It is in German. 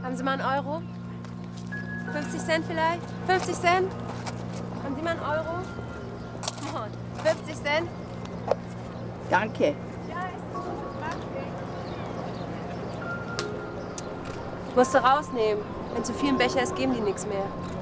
Haben Sie mal einen Euro? 50 Cent vielleicht? 50 Cent? Haben Sie mal einen Euro? Come on. 50 Cent? Danke. Musst du rausnehmen. Wenn zu viel im Becher ist, geben die nichts mehr.